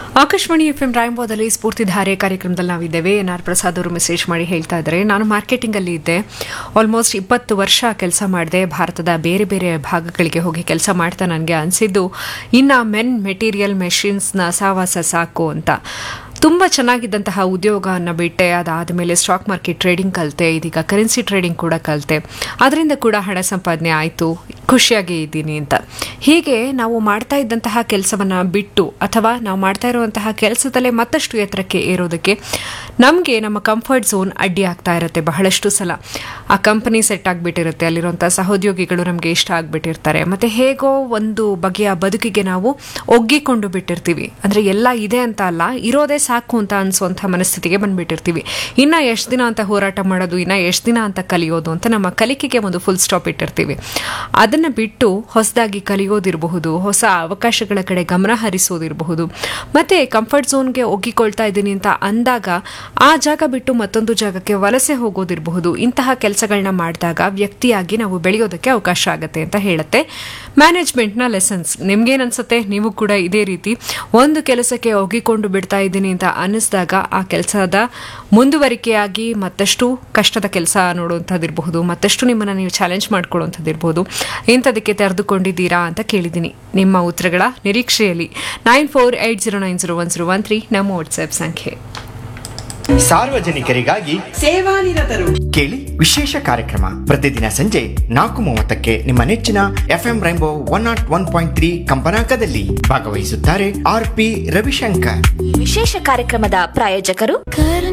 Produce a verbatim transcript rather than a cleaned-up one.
Akashvani F M ರಾಯಂಬೋದಲ್ಲಿ ಸ್ಫೂರ್ತಿಧಾರೆ ಕಾರ್ಯಕ್ರಮದಲ್ಲಿ ನಾವಿದ್ದೇವೆ. N R Prasad ಅವರು ಮೆಸೇಜ್ ಮಾಡಿ ಹೇಳ್ತಾ ಇದ್ದಾರೆ, ನಾನು ಮಾರ್ಕೆಟಿಂಗಲ್ಲಿ ಇದ್ದೆ, ಆಲ್ಮೋಸ್ಟ್ ಇಪ್ಪತ್ತು ವರ್ಷ ಕೆಲಸ ಮಾಡಿದೆ. ಭಾರತದ ಬೇರೆ ಬೇರೆ ಭಾಗಗಳಿಗೆ ಹೋಗಿ ಕೆಲಸ ಮಾಡ್ತಾ ನನಗೆ ಅನಿಸಿದ್ದು, ಇನ್ನು ಮೆನ್ ಮೆಟೀರಿಯಲ್ ಮೆಷಿನ್ಸ್ನ ಸಹವಾಸ ಸಾಕು ಅಂತ. ತುಂಬ ಚೆನ್ನಾಗಿದ್ದಂತಹ ಉದ್ಯೋಗವನ್ನು ಬಿಟ್ಟೆ. ಅದಾದ ಮೇಲೆ ಸ್ಟಾಕ್ ಮಾರ್ಕೆಟ್ ಟ್ರೇಡಿಂಗ್ ಕಲಿತೆ, ಇದೀಗ ಕರೆನ್ಸಿ ಟ್ರೇಡಿಂಗ್ ಕೂಡ ಕಲಿತೆ. ಅದರಿಂದ ಕೂಡ ಹಣ ಸಂಪಾದನೆ ಆಯಿತು, ಖುಷಿಯಾಗಿ ಇದ್ದೀನಿ ಅಂತ. ಹೀಗೆ ನಾವು ಮಾಡ್ತಾ ಇದ್ದಂತಹ ಕೆಲಸವನ್ನು ಬಿಟ್ಟು ಅಥವಾ ನಾವು ಮಾಡ್ತಾ ಇರುವಂತಹ ಕೆಲಸದಲ್ಲೇ ಮತ್ತಷ್ಟು ಎತ್ತರಕ್ಕೆ ಏರೋದಕ್ಕೆ ನಮಗೆ ನಮ್ಮ ಕಂಫರ್ಟ್ ಝೋನ್ ಅಡ್ಡಿ ಆಗ್ತಾ ಇರುತ್ತೆ. ಬಹಳಷ್ಟು ಸಲ ಆ ಕಂಪನಿ ಸೆಟ್ ಆಗಿಬಿಟ್ಟಿರುತ್ತೆ, ಅಲ್ಲಿರುವಂಥ ಸಹೋದ್ಯೋಗಿಗಳು ನಮಗೆ ಇಷ್ಟ ಆಗಿಬಿಟ್ಟಿರ್ತಾರೆ, ಮತ್ತು ಹೇಗೋ ಒಂದು ಬಗೆಯ ಬದುಕಿಗೆ ನಾವು ಒಗ್ಗಿಕೊಂಡು ಬಿಟ್ಟಿರ್ತೀವಿ. ಅಂದರೆ ಎಲ್ಲ ಇದೆ ಅಂತ ಅಲ್ಲ, ಇರೋದೇ ಸಾಕು ಅಂತ ಅನಿಸುವಂಥ ಮನಸ್ಥಿತಿಗೆ ಬಂದ್ಬಿಟ್ಟಿರ್ತೀವಿ. ಇನ್ನು ಎಷ್ಟು ದಿನ ಅಂತ ಹೋರಾಟ ಮಾಡೋದು, ಇನ್ನು ಎಷ್ಟು ದಿನ ಅಂತ ಕಲಿಯೋದು ಅಂತ ನಮ್ಮ ಕಲಿಕೆಗೆ ಒಂದು ಫುಲ್ ಸ್ಟಾಪ್ ಇಟ್ಟಿರ್ತೀವಿ. ಅದನ್ನು ಬಿಟ್ಟು ಹೊಸದಾಗಿ ಕಲಿಯೋದಿರಬಹುದು, ಹೊಸ ಅವಕಾಶಗಳ ಕಡೆ ಗಮನ ಹರಿಸೋದಿರಬಹುದು, ಮತ್ತು ಕಂಫರ್ಟ್ ಝೋನ್ಗೆ ಒಗ್ಗಿಕೊಳ್ತಾ ಇದ್ದೀನಿ ಅಂತ ಅಂದಾಗ ಆ ಜಾಗ ಬಿಟ್ಟು ಮತ್ತೊಂದು ಜಾಗಕ್ಕೆ ವಲಸೆ ಹೋಗೋದಿರಬಹುದು. ಇಂತಹ ಕೆಲಸಗಳನ್ನ ಮಾಡಿದಾಗ ವ್ಯಕ್ತಿಯಾಗಿ ನಾವು ಬೆಳೆಯೋದಕ್ಕೆ ಅವಕಾಶ ಆಗುತ್ತೆ ಅಂತ ಹೇಳುತ್ತೆ ಮ್ಯಾನೇಜ್ಮೆಂಟ್ನ ಲೆಸನ್ಸ್. ನಿಮ್ಗೇನು ಅನ್ಸುತ್ತೆ? ನೀವು ಕೂಡ ಇದೇ ರೀತಿ ಒಂದು ಕೆಲಸಕ್ಕೆ ಒಗ್ಗಿಕೊಂಡು ಬಿಡ್ತಾ ಇದ್ದೀನಿ ಅಂತ ಅನ್ನಿಸಿದಾಗ ಆ ಕೆಲಸದ ಮುಂದುವರಿಕೆಯಾಗಿ ಮತ್ತಷ್ಟು ಕಷ್ಟದ ಕೆಲಸ ನೋಡುವಂಥದ್ದಿರಬಹುದು, ಮತ್ತಷ್ಟು ನಿಮ್ಮನ್ನು ನೀವು ಚಾಲೆಂಜ್ ಮಾಡ್ಕೊಳ್ಳುವಂಥದ್ದಿರಬಹುದು, ಇಂಥದಕ್ಕೆ ತೆರೆದುಕೊಂಡಿದ್ದೀರಾ ಅಂತ ಕೇಳಿದ್ದೀನಿ. ನಿಮ್ಮ ಉತ್ತರಗಳ ನಿರೀಕ್ಷೆಯಲ್ಲಿ nine four eight zero nine zero one zero one three ನಮ್ಮ ವಾಟ್ಸ್ಆ್ಯಪ್ ಸಂಖ್ಯೆ. ಸಾರ್ವಜನಿಕರಿಗಾಗಿ ಸೇವಾನಿರತರು ಕೇಳಿ ವಿಶೇಷ ಕಾರ್ಯಕ್ರಮ ಪ್ರತಿದಿನ ಸಂಜೆ ನಾಲ್ಕು ಮೂವತ್ತಕ್ಕೆ ನಿಮ್ಮ ನೆಚ್ಚಿನ FM rainbow one not one point three ಕಂಪನಾಂಕದಲ್ಲಿ. ಭಾಗವಹಿಸುತ್ತಾರೆ ಆರ್ ಪಿ ರವಿಶಂಕರ್. ವಿಶೇಷ ಕಾರ್ಯಕ್ರಮದ ಪ್ರಾಯೋಜಕರು